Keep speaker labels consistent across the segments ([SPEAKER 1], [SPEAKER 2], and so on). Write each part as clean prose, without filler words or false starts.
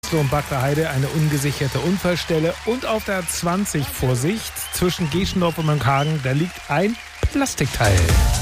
[SPEAKER 1] Güstrow und Bad Heide eine ungesicherte Unfallstelle. Und auf der 20 Vorsicht zwischen Geschendorf und Mönchhagen, da liegt ein Plastikteil.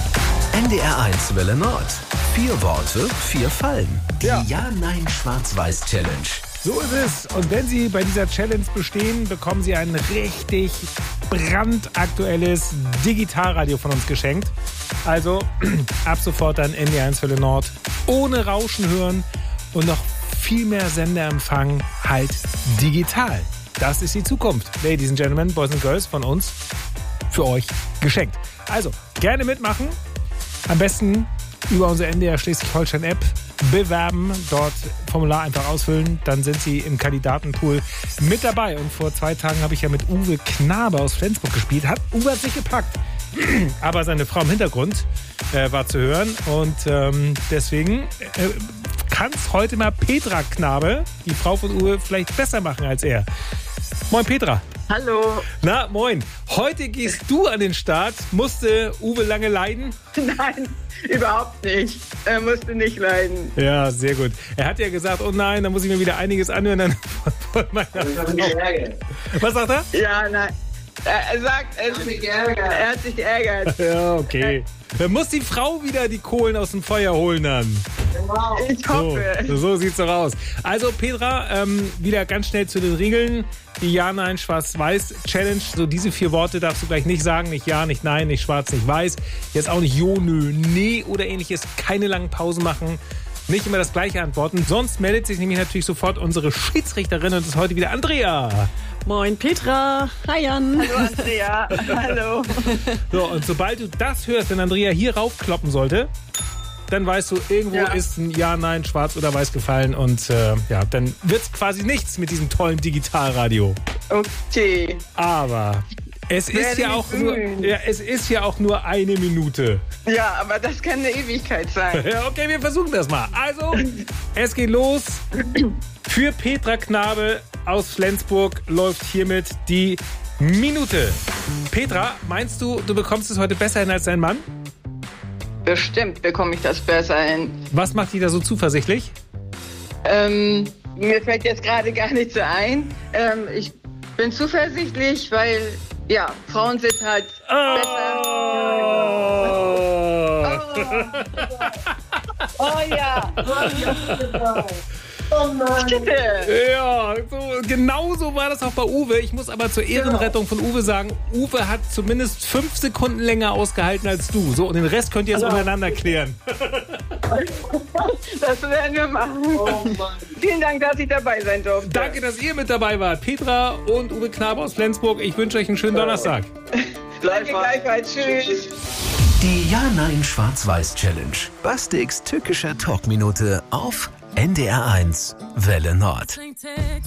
[SPEAKER 2] NDR 1 Welle Nord. 4 Worte, 4 Fallen. Die
[SPEAKER 1] Ja.
[SPEAKER 2] Ja-Nein-Schwarz-Weiß-Challenge.
[SPEAKER 1] So ist es. Und wenn Sie bei dieser Challenge bestehen, bekommen Sie ein richtig brandaktuelles Digitalradio von uns geschenkt. Also ab sofort dann NDR 1 Welle Nord ohne Rauschen hören und noch viel mehr Sender empfangen, halt digital. Das ist die Zukunft. Ladies and Gentlemen, Boys and Girls, von uns für euch geschenkt. Also gerne mitmachen. Am besten über unsere NDR Schleswig-Holstein-App bewerben, dort Formular einfach ausfüllen, dann sind Sie im Kandidatenpool mit dabei. Und vor 2 Tagen habe ich ja mit Uwe Knabe aus Flensburg gespielt. Uwe hat sich gepackt, aber seine Frau im Hintergrund war zu hören. Und deswegen kann es heute mal Petra Knabe, die Frau von Uwe, vielleicht besser machen als er. Moin Petra.
[SPEAKER 3] Hallo.
[SPEAKER 1] Na, moin. Heute gehst du an den Start. Musste Uwe lange leiden?
[SPEAKER 3] Nein, überhaupt nicht. Er musste nicht leiden.
[SPEAKER 1] Ja, sehr gut. Er hat ja gesagt, oh nein, da muss ich mir wieder einiges anhören. Dann von meiner Frau. Was sagt er?
[SPEAKER 3] Ja, nein. Er sagt, er hat sich geärgert.
[SPEAKER 1] Ja, okay. Dann muss die Frau wieder die Kohlen aus dem Feuer holen dann.
[SPEAKER 3] Ich hoffe.
[SPEAKER 1] So sieht's doch aus. Also Petra, wieder ganz schnell zu den Regeln. Die Ja-Nein-Schwarz-Weiß-Challenge. So diese 4 Worte darfst du gleich nicht sagen. Nicht Ja, nicht Nein, nicht Schwarz, nicht Weiß. Jetzt auch nicht Jo, Nö, Nee oder ähnliches. Keine langen Pausen machen. Nicht immer das Gleiche antworten. Sonst meldet sich nämlich natürlich sofort unsere Schiedsrichterin und das ist heute wieder Andrea.
[SPEAKER 4] Moin Petra. Hi Jan.
[SPEAKER 3] Hallo Andrea. Hallo.
[SPEAKER 1] So, und sobald du das hörst, wenn Andrea hier raufkloppen sollte, dann weißt du, irgendwo ist ein Ja, Nein, Schwarz oder Weiß gefallen und dann wird's quasi nichts mit diesem tollen Digitalradio.
[SPEAKER 3] Okay.
[SPEAKER 1] Aber es ist ja auch nur 1 Minute.
[SPEAKER 3] Ja, aber das kann eine Ewigkeit sein.
[SPEAKER 1] Ja, okay, wir versuchen das mal. Also, es geht los. Für Petra Knabe aus Flensburg läuft hiermit die Minute. Petra, meinst du, du bekommst es heute besser hin als dein Mann?
[SPEAKER 3] Bestimmt bekomme ich das besser hin.
[SPEAKER 1] Was macht dich da so zuversichtlich?
[SPEAKER 3] Mir fällt jetzt gerade gar nicht so ein. Ich bin zuversichtlich, weil, ja, Frauen sind halt besser. Oh ja. Oh nein.
[SPEAKER 1] Ja, genau so war das auch bei Uwe. Ich muss aber zur Ehrenrettung von Uwe sagen, Uwe hat zumindest 5 Sekunden länger ausgehalten als du. So, und den Rest könnt ihr jetzt untereinander klären.
[SPEAKER 3] Das werden wir machen. Oh Mann. Vielen Dank, dass ich dabei sein durfte.
[SPEAKER 1] Danke, dass ihr mit dabei wart. Petra und Uwe Knabe aus Flensburg. Ich wünsche euch einen schönen Donnerstag.
[SPEAKER 3] Danke gleichfalls. Tschüss.
[SPEAKER 2] Die Ja-Nein-Schwarz-Weiß-Challenge. Bastiks tückischer Talkminute auf NDR 1 Welle Nord.